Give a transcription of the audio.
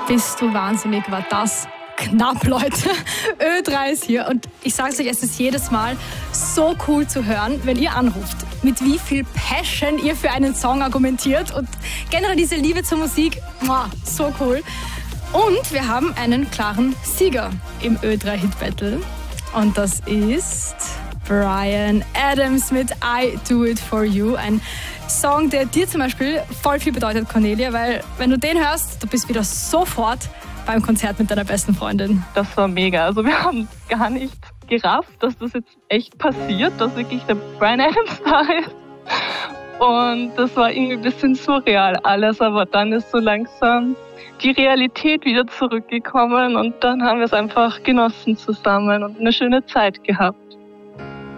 Bist du wahnsinnig, war das knapp, Leute. Ö3 ist hier und ich sage euch, es ist jedes Mal so cool zu hören, wenn ihr anruft, mit wie viel Passion ihr für einen Song argumentiert und generell diese Liebe zur Musik, so cool. Und wir haben einen klaren Sieger im Ö3 Hit Battle und das ist Bryan Adams mit I Do It For You, ein Song, der dir zum Beispiel voll viel bedeutet, Cornelia, weil wenn du den hörst, du bist wieder sofort beim Konzert mit deiner besten Freundin. Das war mega. Also wir haben gar nicht gerafft, dass das jetzt echt passiert, dass wirklich der Bryan Adams da ist. Und das war irgendwie ein bisschen surreal alles, aber dann ist so langsam die Realität wieder zurückgekommen und dann haben wir es einfach genossen zusammen und eine schöne Zeit gehabt.